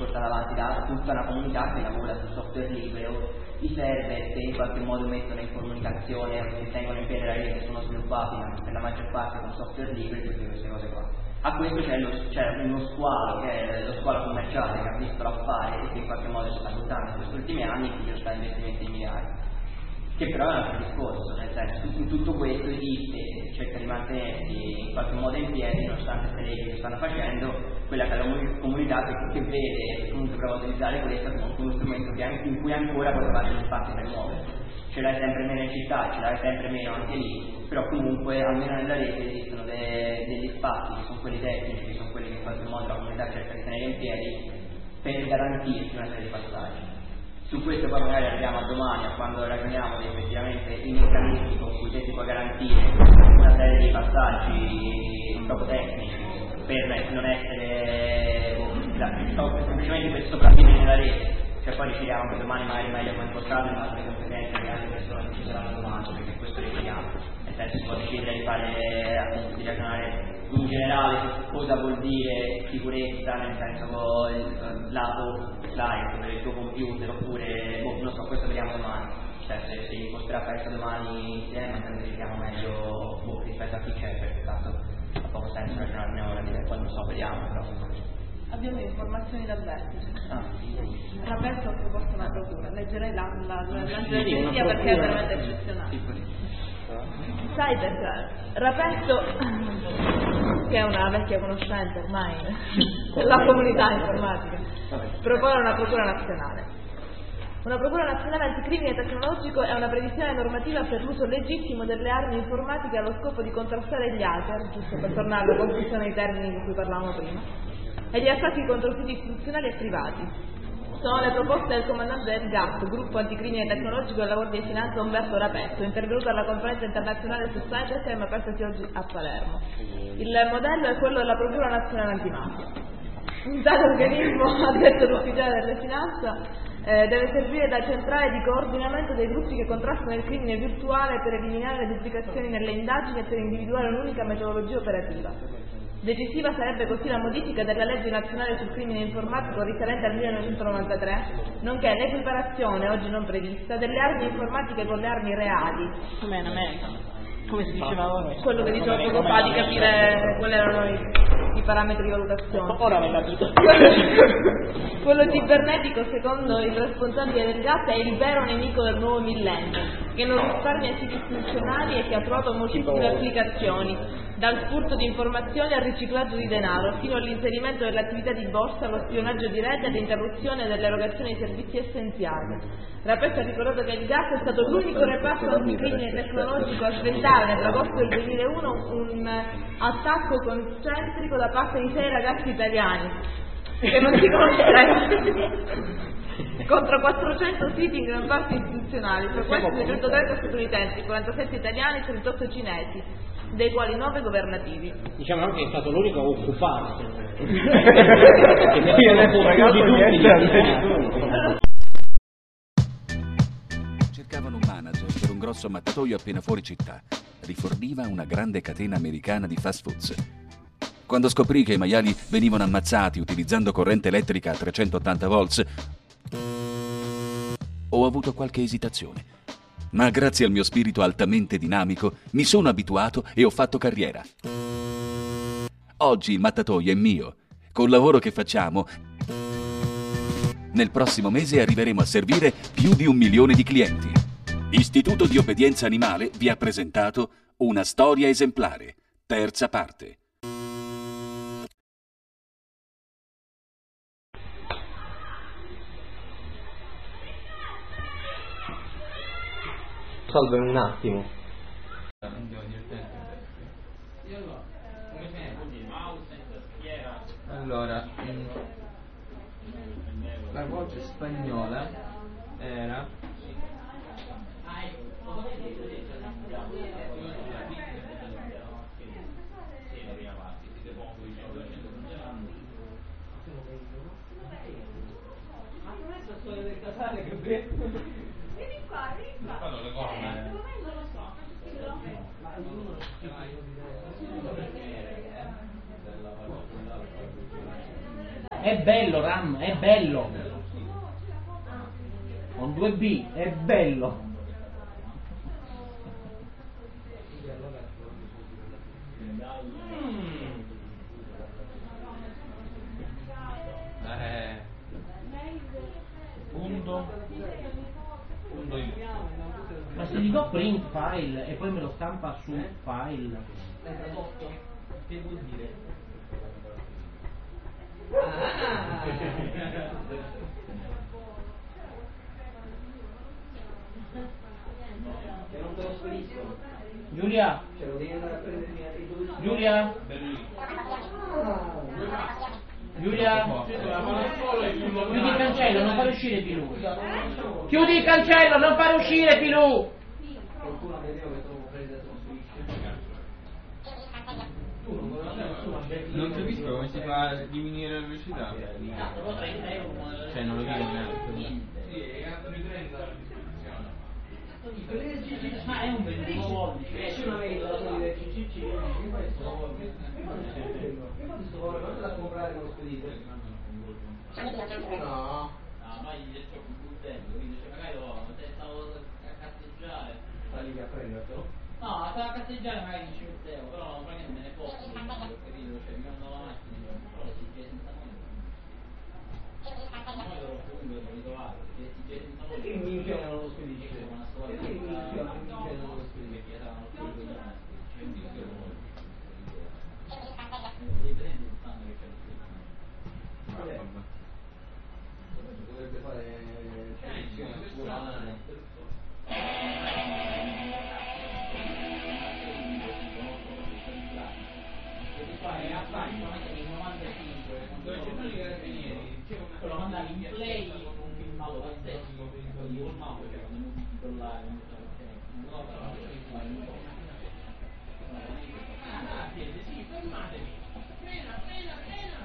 portata avanti da tutta una comunità che lavora su software libero. I server che in qualche modo mettono in comunicazione o che tengono in piedi la rete sono sviluppati per la maggior parte con software libero e tutte queste cose qua. A questo c'è uno squalo, che è lo squalo commerciale, che ha visto l'affare e che in qualche modo si sta buttando in questi ultimi anni e che sta investimenti di miliardi. Che però è un altro discorso, nel senso che tutto questo esiste e cerca di mantenersi in qualche modo in piedi, nonostante queste leggi che stanno facendo, quella che è la comunità che vede, comunque prova a utilizzare questa come uno strumento in cui ancora può trovare gli spazi per muoversi. Ce l'hai sempre meno in città, ce l'hai sempre meno anche lì, però comunque almeno nella rete esistono degli spazi che sono quelli tecnici, che sono quelli che in qualche modo la comunità cerca di tenere in piedi per garantirsi una serie di passaggi. Su questo poi magari arriviamo a domani, a quando ragioniamo di effettivamente i meccanismi con cui si può garantire una serie di passaggi proprio tecnici per non essere semplicemente per sopravvivere nella rete. Cioè poi decidiamo che domani magari meglio come impostato in base alle competenze che altre persone ci saranno domani, perché questo decidiamo. Nel senso si può decidere di fare, appunto, di ragionare in generale su cosa vuol dire sicurezza, nel senso il lato slide per il tuo computer, oppure non so, questo vediamo domani. Cioè se si imposterà questo domani insieme, decidiamo meglio rispetto a chi c'è, perché tanto ha poco senso ragionarne ora, poi non so, vediamo però. Abbiamo informazioni dal vertice. Raperto ha proposto una procura, leggerei l'agenzia perché è veramente eccezionale. Sai perché? Raperto, che è una vecchia conoscenza ormai della comunità informatica, propone una procura nazionale. Una procura nazionale anticrimine tecnologico è una previsione normativa per l'uso legittimo delle armi informatiche allo scopo di contrastare gli hacker, giusto per tornare alla conclusione dei termini di cui parlavamo prima, e gli attacchi contro siti istituzionali e privati. Sono le proposte del comandante del GAP, gruppo anticrimine tecnologico della Guardia di Finanza, Umberto Rapetto, intervenuto alla conferenza internazionale su Cybercrime apertasi oggi a Palermo. Il modello è quello della Procura Nazionale Antimafia. Un tale organismo, ha detto l'ufficiale delle finanze, deve servire da centrale di coordinamento dei gruppi che contrastano il crimine virtuale per eliminare le duplicazioni nelle indagini e per individuare un'unica metodologia operativa. Decisiva sarebbe così la modifica della legge nazionale sul crimine informatico risalente al 1993, nonché l'equiparazione, oggi non prevista, delle armi informatiche con le armi reali. Come in America, come si diceva ora. Quello che dicevo poco fa, di capire quali erano i parametri di valutazione. Ora l'hai capito. Quello cibernetico, secondo il responsabile del GAT, è il vero nemico del nuovo millennio, che non risparmia siti istituzionali e che ha trovato moltissime applicazioni, dal furto di informazioni al riciclaggio di denaro, fino all'inserimento dell'attività di borsa, allo spionaggio di rete e all'interruzione dell'erogazione di servizi essenziali. Rapetto ha ricordato che il GAT è stato l'unico reparto anticrimine tecnologico a sventare nell'agosto del 2001 un attacco concentrico da parte di 6 ragazzi italiani che non si conoscevano contro 400 siti in gran parte istituzionali, tra questi 230 statunitensi, 47 italiani e 38 cinesi, dei quali 9 governativi. Diciamo anche che è stato l'unico a occuparsi. Cercavano un manager per un grosso mattatoio appena fuori città. Riforniva una grande catena americana di fast foods. Quando scoprì che i maiali venivano ammazzati utilizzando corrente elettrica a 380 volts, ho avuto qualche esitazione. Ma grazie al mio spirito altamente dinamico mi sono abituato e ho fatto carriera. Oggi il mattatoio è mio. Col lavoro che facciamo, nel prossimo mese arriveremo a servire più di 1 milione di clienti. Istituto di Obbedienza Animale vi ha presentato Una storia esemplare, terza parte. Salve un attimo. Allora, la voce spagnola era È bello Ram, è bello. Con 2B, è bello. Punto io. Ma se gli do print file e poi me lo stampa su file. Che vuol dire? Non te lo spedisco. Giulia? Ce lo devi andare a prendere via dei due. Giulia? Giulia? Chiudi il cancello, non fare uscire Pilù. Chiudi il cancello, non fare uscire Pilù. Qualcuno vedeva che trovo presa e trasferisce. Non capisco come si fa a diminuire la velocità. Cioè non lo dico neanche. Ma è un 21 pollice. Se non avevi la tua del CCC, questo quando da comprare con lo speditore? No. Ma gli detto un budello, quindi magari stavo a casteggiare. Sta lì a prendertelo? No, stavo a casteggiare magari non ci mettevo, però non me ne posso, capito? Cioè mi andavo la macchina, però si gira senza noi. Noi loro comunque devo ritrovare, perché si gira senza noi. Perché mi inchiodano lo spedisce? Perché mi inchiodano lo spedisce? Perché saranno tutti dei presenti stanno che c'è il film. Dovrebbe fare selezione naturale. Lo mandavi in play con un filmato pazzesco, con il mouse, cioè con le modifiche online,